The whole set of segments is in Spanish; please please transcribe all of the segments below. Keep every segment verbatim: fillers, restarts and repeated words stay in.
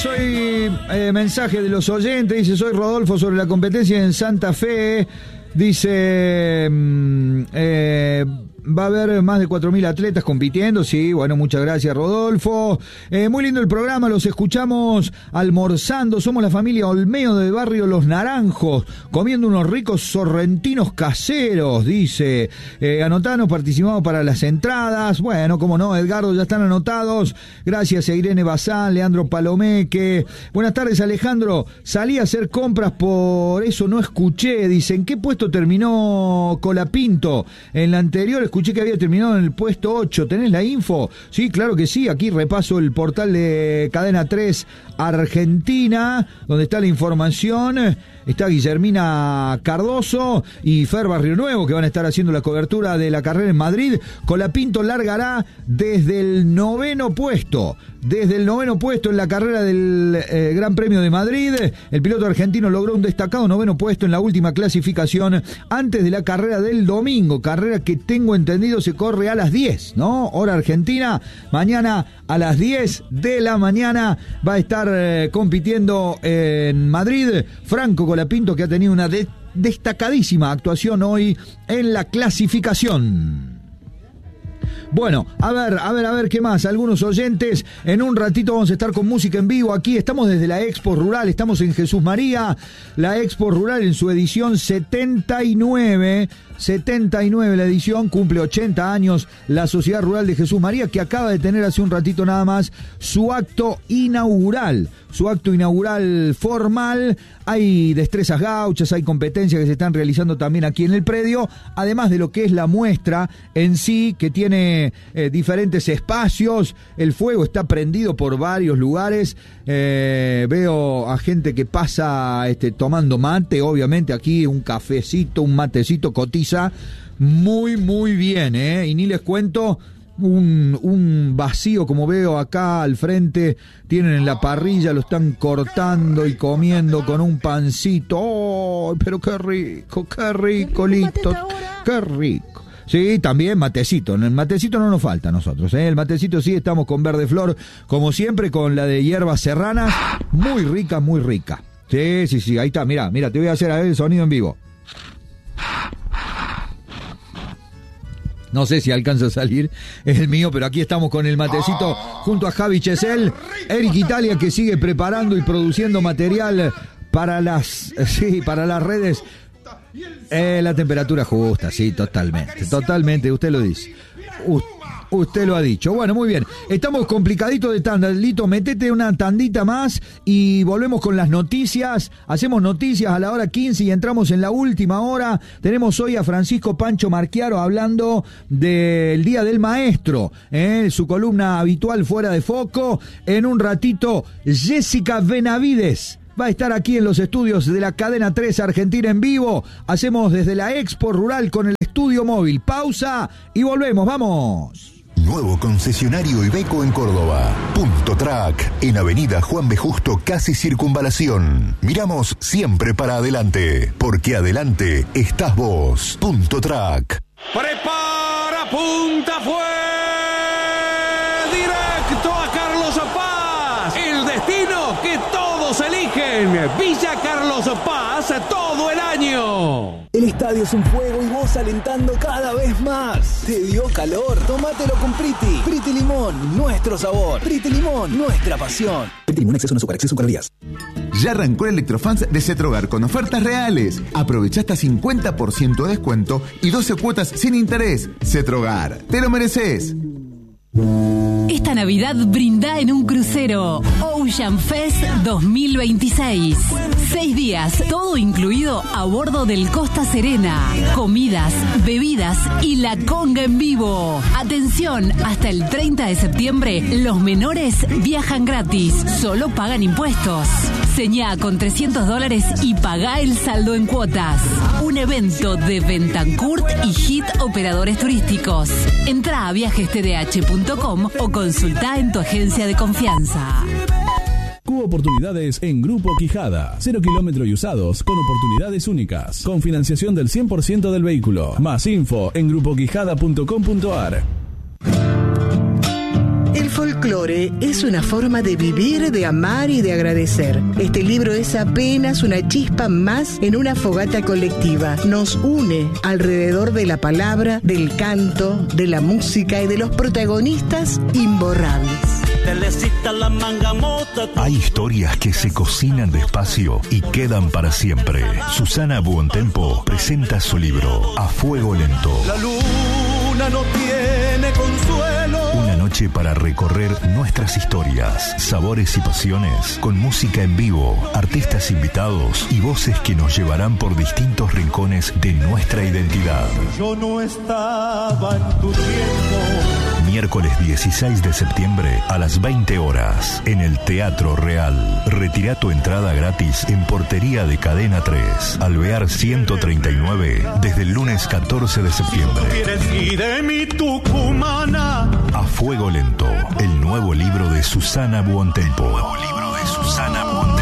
Soy eh, mensaje de los oyentes, dice, soy Rodolfo sobre la competencia en Santa Fe, dice, eh, va a haber más de cuatro mil atletas compitiendo, sí, bueno, muchas gracias Rodolfo, eh, muy lindo el programa, los escuchamos almorzando, somos la familia Olmeo del barrio Los Naranjos, comiendo unos ricos sorrentinos caseros, dice, eh, anotanos, participamos para las entradas, bueno, como no, Edgardo, ya están anotados, gracias a Irene Bazán, Leandro Palomeque, buenas tardes Alejandro, salí a hacer compras, por eso no escuché, dice, ¿en qué puesto terminó Colapinto? En la anterior escuché que había terminado en el puesto ocho. ¿Tenés la info? Sí, claro que sí. Aquí repaso el portal de Cadena tres Argentina, donde está la información. Está Guillermina Cardoso y Fer Barrio Nuevo, que van a estar haciendo la cobertura de la carrera en Madrid. Colapinto largará desde el noveno puesto. Desde el noveno puesto en la carrera del eh, Gran Premio de Madrid. El piloto argentino logró un destacado noveno puesto en la última clasificación antes de la carrera del domingo. Carrera que tengo entendido se corre a las diez, ¿no? Hora argentina. Mañana a las diez de la mañana va a estar eh, compitiendo en Madrid Franco Colapinto, que ha tenido una de- destacadísima actuación hoy en la clasificación. Bueno, a ver, a ver, a ver, ¿qué más? Algunos oyentes, en un ratito vamos a estar con música en vivo aquí, estamos desde la Expo Rural, estamos en Jesús María, la Expo Rural en su edición setenta y nueve, setenta y nueve la edición, cumple ochenta años la Sociedad Rural de Jesús María, que acaba de tener hace un ratito nada más su acto inaugural, su acto inaugural formal. Hay destrezas gauchas, hay competencias que se están realizando también aquí en el predio, además de lo que es la muestra en sí, que tiene eh, diferentes espacios. El fuego está prendido por varios lugares, eh, veo a gente que pasa este, tomando mate, obviamente aquí un cafecito, un matecito cotiza muy muy bien, ¿eh? Y ni les cuento Un, un vacío, como veo acá al frente, tienen en la parrilla, lo están cortando y comiendo con un pancito. ¡Oh, pero qué rico, qué rico, listo! ¡Qué rico! Sí, también matecito. El matecito no nos falta a nosotros, ¿eh? El matecito sí, estamos con Verde Flor, como siempre, con la de hierbas serranas. Muy rica, muy rica. Sí, sí, sí, ahí está. Mira, mira, te voy a hacer a ver el sonido en vivo. No sé si alcanza a salir el mío, pero aquí estamos con el matecito junto a Javi Chesel, Eric Italia, que sigue preparando y produciendo material para las, sí, para las redes. Eh, la temperatura justa, sí, totalmente, totalmente, usted lo dice. Usted Usted lo ha dicho. Bueno, muy bien. Estamos complicaditos de tanda. Lito, metete una tandita más y volvemos con las noticias. Hacemos noticias a la hora quince y entramos en la última hora. Tenemos hoy a Francisco Pancho Marchiaro hablando del Día del Maestro, ¿eh? Su columna habitual Fuera de Foco. En un ratito, Jessica Benavides va a estar aquí en los estudios de la Cadena tres Argentina en vivo. Hacemos desde la Expo Rural con el estudio móvil. Pausa y volvemos. ¡Vamos! Nuevo concesionario Iveco en Córdoba. Punto Track, en Avenida Juan B. Justo, casi Circunvalación. Miramos siempre para adelante, porque adelante estás vos. Punto Track. Prepara, punta, fue directo a Carlos Paz. El destino que todos eligen. Villa Carlos Paz todo el año. El estadio es un fuego y vos alentando cada vez más. ¿Te dio calor? Tómatelo con Priti. Priti Limón, nuestro sabor. Priti Limón, nuestra pasión. Priti Limón, exceso no azúcar, exceso calorías. Ya arrancó el Electrofans de Cetrogar con ofertas reales. Aprovecha hasta cincuenta por ciento de descuento y doce cuotas sin interés. Cetrogar, te lo mereces. Esta Navidad brinda en un crucero Ocean Fest dos mil veintiséis. Seis días, todo incluido a bordo del Costa Serena. Comidas, bebidas y la conga en vivo. Atención, hasta el treinta de septiembre los menores viajan gratis, solo pagan impuestos. Señá con trescientos dólares y pagá el saldo en cuotas. Un evento de Bentancourt y Hit Operadores Turísticos. Entrá a viajes t d h punto com o consultá en tu agencia de confianza. Cubo Oportunidades en Grupo Quijada. Cero kilómetros y usados con oportunidades únicas. Con financiación del cien por ciento del vehículo. Más info en grupo quijada punto com punto a r. El folclore es una forma de vivir, de amar y de agradecer. Este libro es apenas una chispa más en una fogata colectiva. Nos une alrededor de la palabra, del canto, de la música y de los protagonistas imborrables. Hay historias que se cocinan despacio y quedan para siempre. Susana Buontempo presenta su libro A Fuego Lento. La luna no tiene consuelo. Una noche para recorrer nuestras historias, sabores y pasiones, con música en vivo, artistas invitados y voces que nos llevarán por distintos rincones de nuestra identidad. Yo no estaba en tu tiempo. Miércoles dieciséis de septiembre a las veinte horas en el Teatro Real. Retira tu entrada gratis en portería de Cadena tres, Alvear ciento treinta y nueve, desde el lunes catorce de septiembre. A Fuego Lento, el nuevo libro de Susana Buontempo. El nuevo libro de Susana Buontempo.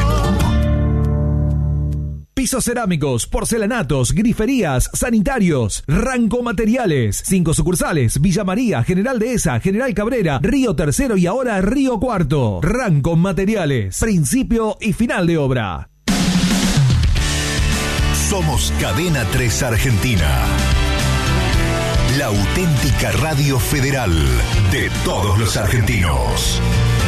Pisos cerámicos, porcelanatos, griferías, sanitarios, Ranco Materiales. Cinco sucursales: Villa María, General Dehesa, General Cabrera, Río Tercero y ahora Río Cuarto. Ranco Materiales, principio y final de obra. Somos Cadena tres Argentina. La auténtica radio federal de todos los argentinos.